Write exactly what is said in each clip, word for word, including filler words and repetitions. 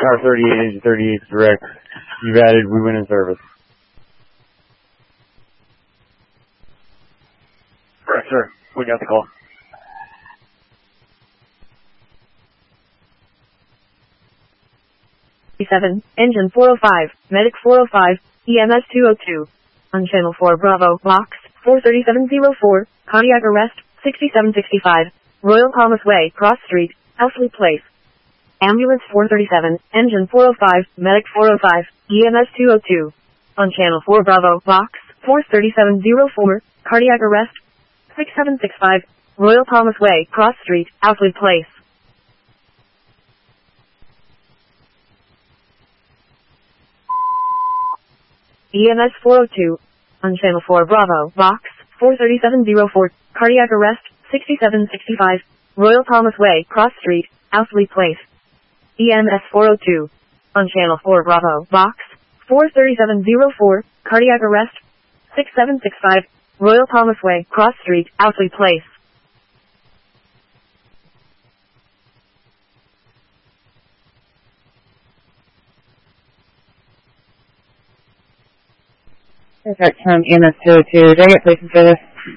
Car thirty-eight, engine thirty-eight, direct. You've added, we went in service. Correct, sir. We got the call. seven, engine four oh five, medic four oh five, E M S two oh two. On channel four Bravo, box, four thirty-seven oh four, cardiac arrest, sixty-seven sixty-five, Royal Palmas Way, Cross Street, Elsley Place. Ambulance four thirty-seven, engine four oh five, medic four oh five, E M S two oh two. On channel four Bravo, box, four thirty-seven oh four, cardiac arrest, sixty-seven sixty-five, Royal Palmas Way, Cross Street, Elsley Place. E M S four oh two. On channel four Bravo, box, four thirty-seven oh four, cardiac arrest, sixty-seven sixty-five, Royal Palmas Way, Cross Street, Elsley Place. E M S four oh two. On channel four Bravo, box, four thirty-seven oh four, cardiac arrest, sixty-seven sixty-five, Royal Palmas Way, Cross Street, Elsley Place. Perfect, from E M S two oh two. Did I get placement for this?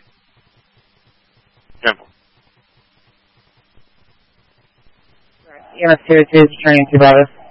Temple. E M S two oh two is returning to Bravo.